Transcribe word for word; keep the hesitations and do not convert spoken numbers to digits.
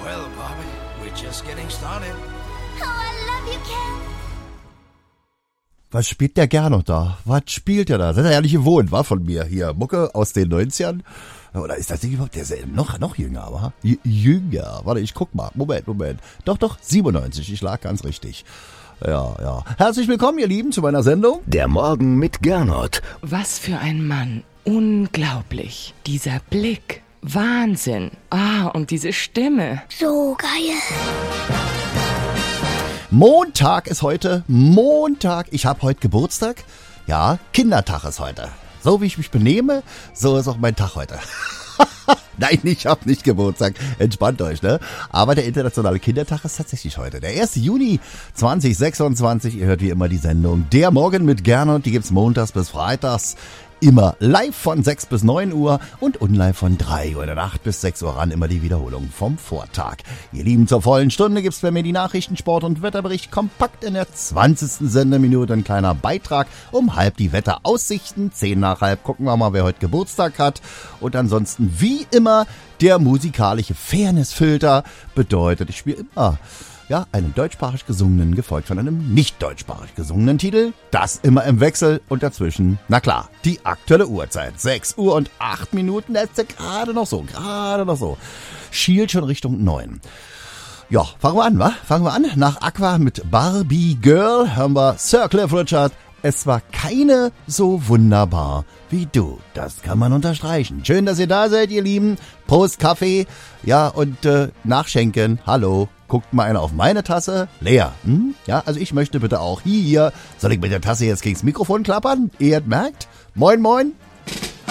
Well, Bobby, we're just getting started. Oh, I love you, Ken. Was spielt der Gernot da? Was spielt der da? Das hat er ja nicht gewohnt, war von mir hier. Mucke aus den neunzigern. Oder ist das nicht überhaupt? Der ist noch, noch jünger, wa? J- jünger. Warte, ich guck mal. Moment, Moment. Doch, doch, siebenundneunzig. Ich lag ganz richtig. Ja, ja. Herzlich willkommen, ihr Lieben, zu meiner Sendung. Der Morgen mit Gernot. Was für ein Mann. Unglaublich. Dieser Blick. Wahnsinn. Ah, und diese Stimme. So geil. Montag ist heute. Montag. Ich habe heute Geburtstag. Ja, Kindertag ist heute. So wie ich mich benehme, so ist auch mein Tag heute. Nein, ich hab nicht Geburtstag. Entspannt euch, ne? Aber der internationale Kindertag ist tatsächlich heute. Der erste Juni zweitausendsechsundzwanzig. Ihr hört wie immer die Sendung Der Morgen mit Gernot. Die gibt's montags bis freitags. Immer live von sechs bis neun Uhr und unlive von drei Uhr in der Nacht bis sechs Uhr ran. Immer die Wiederholung vom Vortag. Ihr Lieben, zur vollen Stunde gibt's bei mir die Nachrichten, Sport und Wetterbericht kompakt in der zwanzigsten Sendeminute. Ein kleiner Beitrag um halb die Wetteraussichten. Zehn nach halb gucken wir mal, wer heute Geburtstag hat. Und ansonsten wie immer der musikalische Fairnessfilter bedeutet, ich spiele immer... Ja, einen deutschsprachig gesungenen, gefolgt von einem nicht deutschsprachig gesungenen Titel. Das immer im Wechsel und dazwischen, na klar, die aktuelle Uhrzeit. sechs Uhr und acht Minuten, das ist ja gerade noch so, gerade noch so. Schielt schon Richtung neun. Ja, fangen wir an, wa? Fangen wir an. Nach Aqua mit Barbie Girl hören wir Sir Cliff Richard. Es war keine so wunderbar wie du. Das kann man unterstreichen. Schön, dass ihr da seid, ihr Lieben. Prost, Kaffee. Ja, und äh, nachschenken. Hallo. Guckt mal einer auf meine Tasse. Leer. Hm? Ja, also ich möchte bitte auch hier. Soll ich mit der Tasse jetzt gegens Mikrofon klappern? Ihr merkt? Moin, moin.